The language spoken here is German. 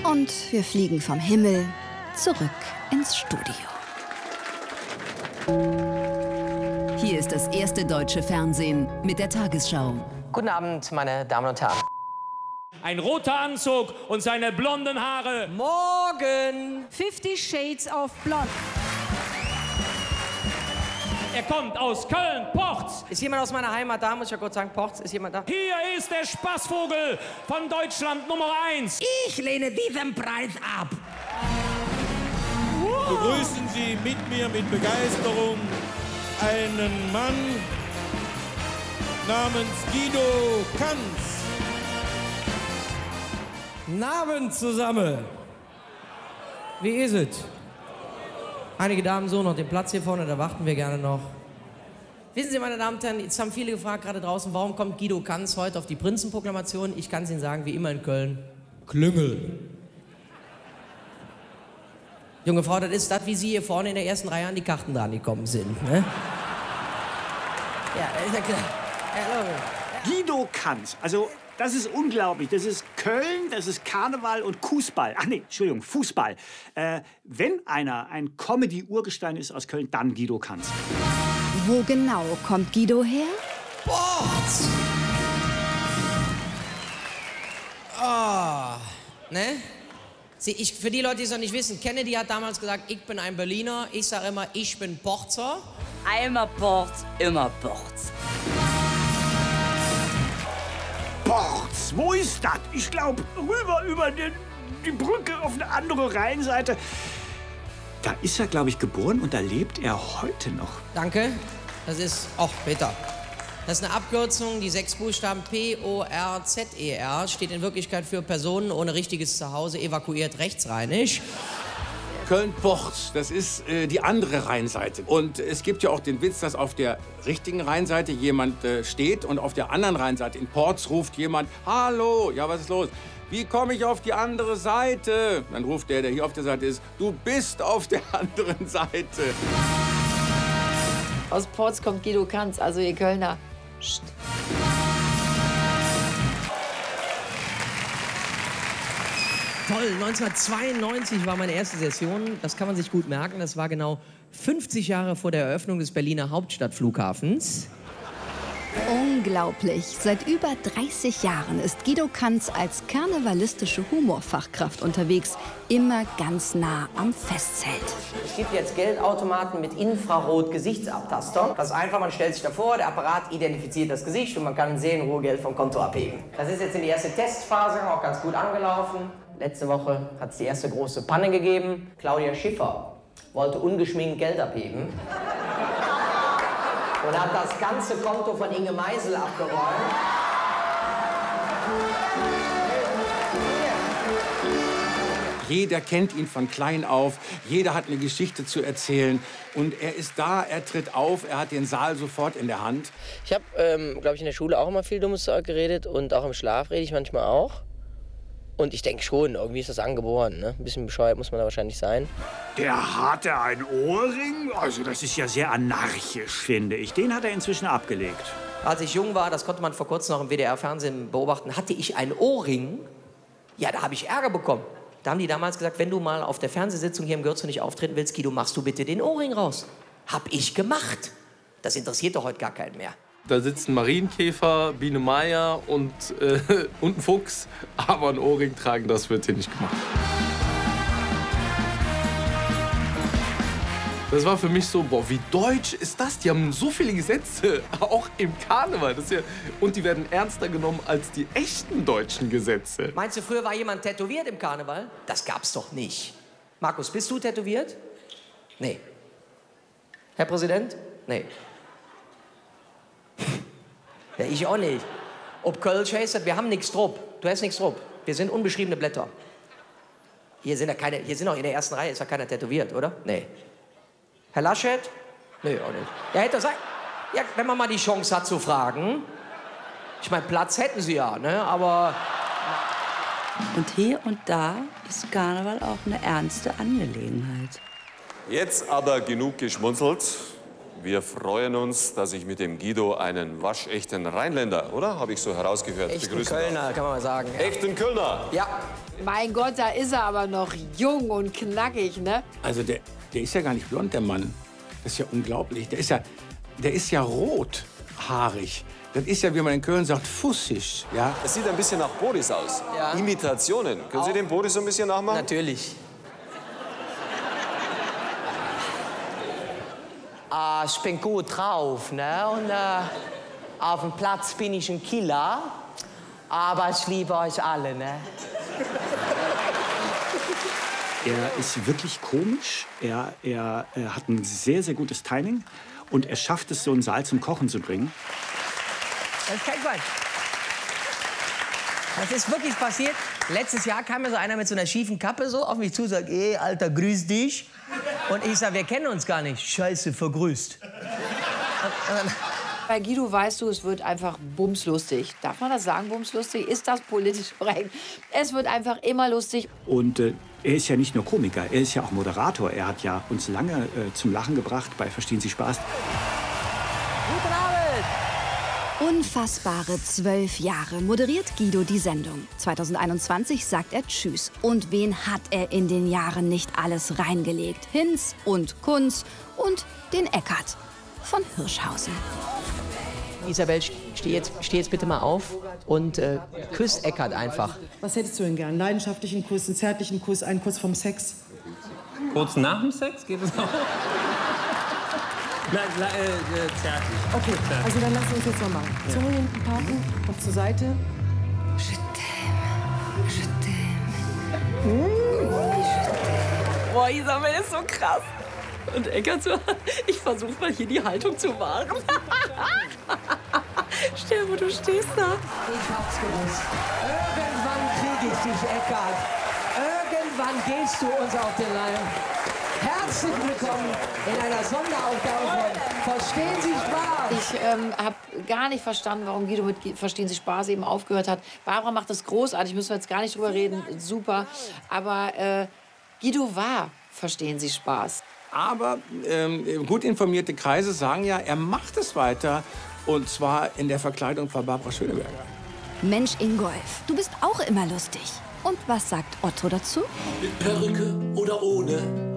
Und wir fliegen vom Himmel zurück ins Studio. Hier ist das erste deutsche Fernsehen mit der Tagesschau. Guten Abend, meine Damen und Herren. Ein roter Anzug und seine blonden Haare. Morgen! 50 Shades of Blonde. Er kommt aus Köln, Porz. Ist jemand aus meiner Heimat da? Muss ich ja kurz sagen, Porz, ist jemand da? Hier ist der Spaßvogel von Deutschland Nummer 1. Ich lehne diesen Preis ab. Begrüßen Sie mit mir mit Begeisterung einen Mann namens Guido Kanz. Guten Abend zusammen. Wie ist es? Einige Damen so noch den Platz hier vorne, da warten wir gerne noch. Wissen Sie, meine Damen und Herren, jetzt haben viele gefragt gerade draußen, warum kommt Guido Kanz heute auf die Prinzenproklamation? Ich kann es Ihnen sagen, wie immer in Köln, Klüngel. Junge Frau, das ist das, wie Sie hier vorne in der ersten Reihe an die Karten dran gekommen sind, ne? Ja, ist ja klar. Guido Kanz, also das ist unglaublich. Das ist Köln, das ist Karneval und Fußball. Ach nee, Entschuldigung, Fußball. Wenn einer ein Comedy-Urgestein ist aus Köln, dann Guido Kanz. Wo genau kommt Guido her? Porz! Ne? Sie, für die Leute, die es noch nicht wissen, Kennedy hat damals gesagt, ich bin ein Berliner. Ich sage immer, ich bin Porzer. Einmal Porz, immer Porz. Porz, wo ist das? Ich glaube, rüber über die Brücke auf eine andere Rheinseite. Da ist er, glaube ich, geboren und da lebt er heute noch. Danke. Das ist, Peter. Das ist eine Abkürzung, die 6 Buchstaben P-O-R-Z-E-R steht in Wirklichkeit für Personen ohne richtiges Zuhause, evakuiert rechtsrheinisch. Köln-Porz, das ist die andere Rheinseite. Und es gibt ja auch den Witz, dass auf der richtigen Rheinseite jemand steht und auf der anderen Rheinseite in Porz ruft jemand, hallo, ja, was ist los? Wie komme ich auf die andere Seite? Dann ruft der hier auf der Seite ist, du bist auf der anderen Seite. Aus Porz kommt Guido Kanz, also ihr Kölner. Psst. Toll, 1992 war meine erste Session. Das kann man sich gut merken. Das war genau 50 Jahre vor der Eröffnung des Berliner Hauptstadtflughafens. Unglaublich. Seit über 30 Jahren ist Guido Kanz als karnevalistische Humorfachkraft unterwegs. Immer ganz nah am Festzelt. Es gibt jetzt Geldautomaten mit Infrarot-Gesichtsabtaster. Das ist einfach, man stellt sich davor, der Apparat identifiziert das Gesicht und man kann sehen, Ruhegeld vom Konto abheben. Das ist jetzt in die erste Testphase, auch ganz gut angelaufen. Letzte Woche hat es die erste große Panne gegeben. Claudia Schiffer wollte ungeschminkt Geld abheben. Und hat das ganze Konto von Inge Meisel abgeräumt. Jeder kennt ihn von klein auf, jeder hat eine Geschichte zu erzählen. Und er ist da, er tritt auf, er hat den Saal sofort in der Hand. Ich habe, glaube ich, in der Schule auch immer viel dummes Zeug geredet und auch im Schlaf rede ich manchmal auch. Und ich denke schon, irgendwie ist das angeboren, ne? Ein bisschen bescheuert muss man da wahrscheinlich sein. Der hatte ein Ohrring? Also das ist ja sehr anarchisch, finde ich. Den hat er inzwischen abgelegt. Als ich jung war, das konnte man vor kurzem noch im WDR-Fernsehen beobachten, hatte ich einen Ohrring. Ja, da habe ich Ärger bekommen. Da haben die damals gesagt, wenn du mal auf der Fernsehsitzung hier im Gürzel nicht auftreten willst, Guido, machst du bitte den Ohrring raus. Hab ich gemacht. Das interessiert doch heute gar keinen mehr. Da sitzen Marienkäfer, Biene Meier und ein Fuchs. Aber ein Ohrring tragen, das wird hier nicht gemacht. Das war für mich so, boah, wie deutsch ist das? Die haben so viele Gesetze, auch im Karneval. Das ist ja, und die werden ernster genommen als die echten deutschen Gesetze. Meinst du, früher war jemand tätowiert im Karneval? Das gab's doch nicht. Markus, bist du tätowiert? Nee. Herr Präsident? Nee. Ja, ich auch nicht. Ob Kölsch heißt, wir haben nichts drauf. Du hast nichts drauf. Wir sind unbeschriebene Blätter. Hier sind auch in der ersten Reihe, ist ja keiner tätowiert, oder? Nee. Herr Laschet? Nee, auch nicht. Ja, hätte er sein. Ja, wenn man mal die Chance hat zu fragen. Ich meine, Platz hätten sie ja, ne? Aber. Und hier und da ist Karneval auch eine ernste Angelegenheit. Jetzt aber genug geschmunzelt. Wir freuen uns, dass ich mit dem Guido einen waschechten Rheinländer, oder? Habe ich so herausgehört. Echten Kölner, kann man mal sagen. Ja. Echten Kölner? Ja. Mein Gott, da ist er aber noch jung und knackig, ne? Also der ist ja gar nicht blond, der Mann. Das ist ja unglaublich. Der ist ja rothaarig. Das ist ja, wie man in Köln sagt, fussig. Ja? Es sieht ein bisschen nach Boris aus. Ja. Imitationen. Können Sie den Boris so ein bisschen nachmachen? Natürlich. Ich bin gut drauf, ne? Und auf dem Platz bin ich ein Killer. Aber ich liebe euch alle, ne? Er ist wirklich komisch. Er hat ein sehr, sehr gutes Timing. Und er schafft es, so einen Saal zum Kochen zu bringen. Das ist kein Quatsch. Das ist wirklich passiert. Letztes Jahr kam mir so einer mit so einer schiefen Kappe so auf mich zu und sagt, ey, Alter, grüß dich. Und ich sag, wir kennen uns gar nicht. Scheiße, vergrüßt. Bei Guido weißt du, es wird einfach bumslustig. Darf man das sagen, bumslustig? Ist das politisch korrekt? Es wird einfach immer lustig. Und er ist ja nicht nur Komiker, er ist ja auch Moderator. Er hat ja uns lange zum Lachen gebracht bei Verstehen Sie Spaß. Guten Abend! Unfassbare 12 Jahre moderiert Guido die Sendung. 2021 sagt er Tschüss. Und wen hat er in den Jahren nicht alles reingelegt? Hinz und Kunz und den Eckart von Hirschhausen. Isabel, steh jetzt bitte mal auf und küss Eckart einfach. Was hättest du denn gern? Einen leidenschaftlichen Kuss, einen zärtlichen Kuss, einen Kuss vom Sex? Kurz nach dem Sex geht es auch? Nein, zärtlich. Okay, also dann lass uns jetzt mal machen. Ja. Zunge hinten parken, Kopf zur Seite. Boah, Isabel ist so krass. Und Eckart so, ich versuche mal hier die Haltung zu wahren. Stell dir, wo du stehst da. Ich hab's gewusst. Irgendwann krieg ich dich, Eckart. Irgendwann gehst du uns auf den Leim. Herzlich willkommen in einer Sonderausgabe von Verstehen Sie Spaß. Ich habe gar nicht verstanden, warum Guido mit Verstehen Sie Spaß eben aufgehört hat. Barbara macht das großartig, müssen wir jetzt gar nicht drüber reden, super. Aber Guido war Verstehen Sie Spaß. Aber gut informierte Kreise sagen ja, er macht es weiter. Und zwar in der Verkleidung von Barbara Schöneberger. Mensch, Ingolf, du bist auch immer lustig. Und was sagt Otto dazu? Mit Perücke oder ohne?